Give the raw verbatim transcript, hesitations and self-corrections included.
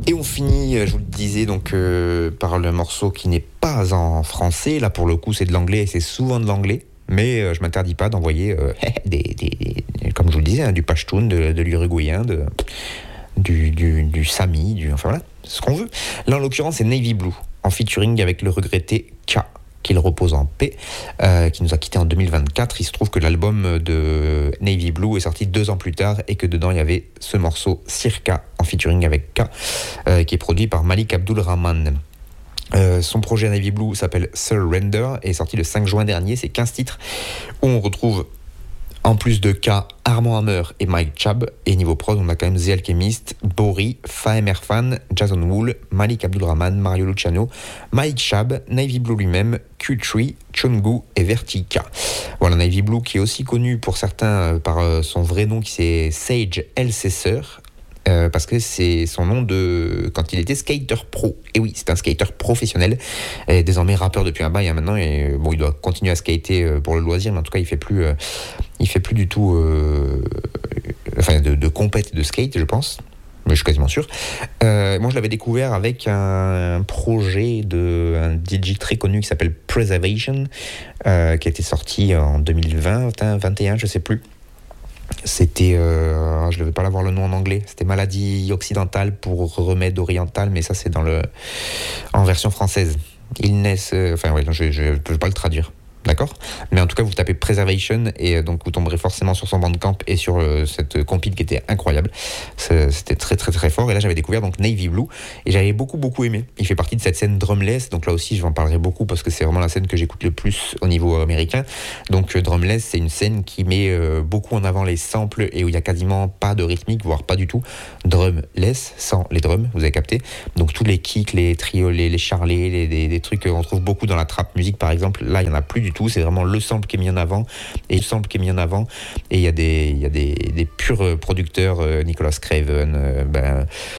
Et on finit, je vous le disais, donc euh, par le morceau qui n'est pas en français. Là, pour le coup, c'est de l'anglais et c'est souvent de l'anglais. Mais euh, je ne m'interdis pas d'envoyer, euh, des, des, des, comme je vous le disais, hein, du pashtun, de, de l'uruguayen, de, du, du, du sami, du, enfin voilà, ce qu'on veut. Là, en l'occurrence, c'est Navy Blue, en featuring avec le regretté K, qu'il repose en paix, euh, qui nous a quittés en deux mille vingt-quatre. Il se trouve que l'album de Navy Blue est sorti deux ans plus tard et que dedans il y avait ce morceau Circa en featuring avec K, euh, qui est produit par Malik Abdul Rahman. Euh, son projet Navy Blue s'appelle Surrender et est sorti le cinq juin dernier. C'est quinze titres où on retrouve, en plus de K, Armand Hammer et Mike Chab. Et niveau prod, on a quand même The Alchemist, Bori, Fahem Erfan, Jason Wool, Malik Abdulrahman, Mario Luciano, Mike Chab, Navy Blue lui-même, Q-Tree, Chungu et Vertica. Voilà, Navy Blue qui est aussi connu pour certains euh, par euh, son vrai nom qui c'est Sage Elsesser. Euh, parce que c'est son nom de quand il était skater pro. Et oui, c'est un skater professionnel, et désormais rappeur depuis un bail hein, maintenant. Et bon, il doit continuer à skater pour le loisir, mais en tout cas, il fait plus, euh, il fait plus du tout, euh, enfin, de, de compète de skate, je pense. Mais je suis quasiment sûr. Euh, moi, je l'avais découvert avec un, un projet de un D J très connu qui s'appelle Preservation, euh, qui a été sorti en deux mille vingt, vingt et un, je sais plus. C'était, euh, je ne vais pas l'avoir le nom en anglais, c'était maladie occidentale pour remède oriental, mais ça c'est dans le, en version française. Illness, euh, enfin ouais, je ne peux pas le traduire. D'accord ? Mais en tout cas, vous tapez Preservation et donc vous tomberez forcément sur son Bandcamp et sur euh, cette compile qui était incroyable. C'était très très très fort. Et là, j'avais découvert donc Navy Blue et j'avais beaucoup beaucoup aimé. Il fait partie de cette scène drumless. Donc là aussi, je vous en parlerai beaucoup parce que c'est vraiment la scène que j'écoute le plus au niveau américain. Donc euh, drumless, c'est une scène qui met euh, beaucoup en avant les samples et où il y a quasiment pas de rythmique, voire pas du tout. Drumless, sans les drums, vous avez capté. Donc tous les kicks, les trios, les, les charlets, les, des, des trucs qu'on trouve beaucoup dans la trap musique par exemple. Là, il y en a plus du tout. C'est vraiment le sample qui est mis en avant et le sample qui est mis en avant. Et il y a des, il y a des, des purs producteurs, euh, Nicolas Craven, euh, ben,